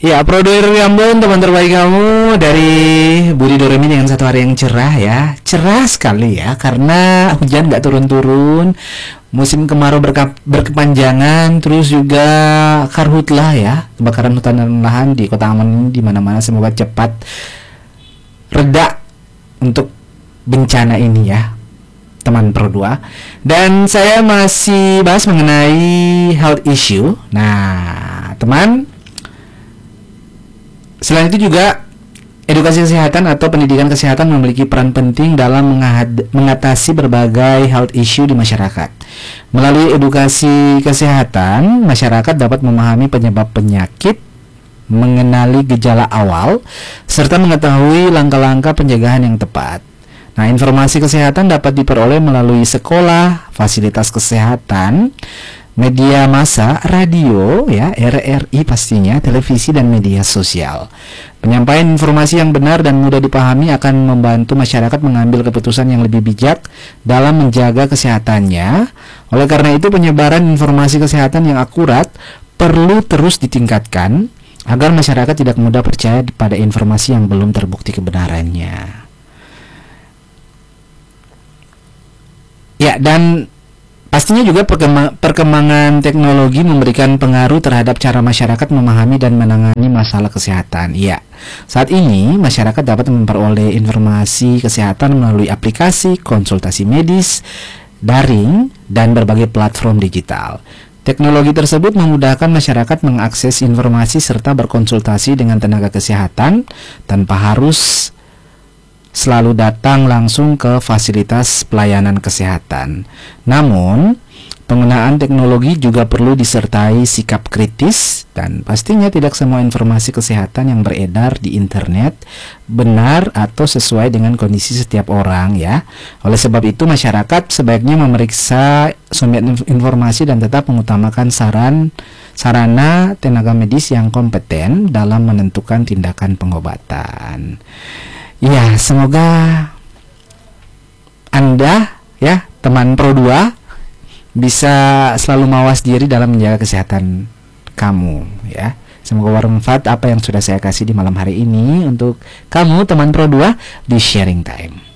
Ya, Pro Doi Ambon, teman terbaik kamu dari Budi Doremi dengan satu hari yang cerah ya. Cerah sekali ya, karena hujan nggak turun-turun, musim kemarau berkepanjangan, terus juga karhutlah ya, kebakaran hutan dan lahan di Kota Aman di mana-mana. Semoga cepat reda untuk bencana ini ya, teman Pro 2. Dan saya masih bahas mengenai health issue. Nah, teman, selain itu juga edukasi kesehatan atau pendidikan kesehatan memiliki peran penting dalam mengatasi berbagai health issue di masyarakat. Melalui edukasi kesehatan, masyarakat dapat memahami penyebab penyakit, mengenali gejala awal, serta mengetahui langkah-langkah pencegahan yang tepat. Nah, informasi kesehatan dapat diperoleh melalui sekolah, fasilitas kesehatan, media massa, radio, ya, RRI pastinya, televisi dan media sosial. Penyampaian informasi yang benar dan mudah dipahami akan membantu masyarakat mengambil keputusan yang lebih bijak dalam menjaga kesehatannya. Oleh karena itu, penyebaran informasi kesehatan yang akurat perlu terus ditingkatkan agar masyarakat tidak mudah percaya pada informasi yang belum terbukti kebenarannya. Ya, dan pastinya juga perkembangan teknologi memberikan pengaruh terhadap cara masyarakat memahami dan menangani masalah kesehatan. Iya, saat ini masyarakat dapat memperoleh informasi kesehatan melalui aplikasi, konsultasi medis, daring, dan berbagai platform digital. Teknologi tersebut memudahkan masyarakat mengakses informasi serta berkonsultasi dengan tenaga kesehatan tanpa harus selalu datang langsung ke fasilitas pelayanan kesehatan. Namun, penggunaan teknologi juga perlu disertai sikap kritis dan pastinya tidak semua informasi kesehatan yang beredar di internet benar atau sesuai dengan kondisi setiap orang ya. Oleh sebab itu, masyarakat sebaiknya memeriksa sumber informasi dan tetap mengutamakan sarana tenaga medis yang kompeten dalam menentukan tindakan pengobatan. Ya, semoga Anda ya, teman Pro 2 bisa selalu mawas diri dalam menjaga kesehatan kamu ya. Semoga bermanfaat apa yang sudah saya kasih di malam hari ini untuk kamu teman Pro 2 di Sharing Time.